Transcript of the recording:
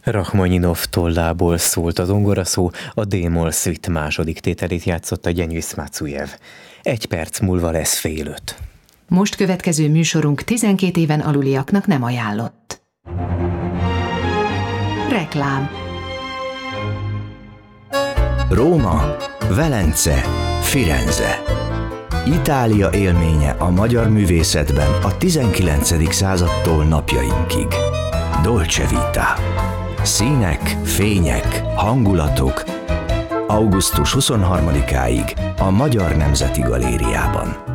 Rachmaninov tollából szólt a zongoraszó, a D-moll szüit második tételét játszotta Gyenyvész Macujev. 1 perc múlva lesz 4:30. Most következő műsorunk 12 éven aluliaknak nem ajánlott. Reklám. Róma, Velence, Firenze. Itália élménye a magyar művészetben a 19. századtól napjainkig. Dolce Vita. Színek, fények, hangulatok. Augusztus 23-áig a Magyar Nemzeti Galériában.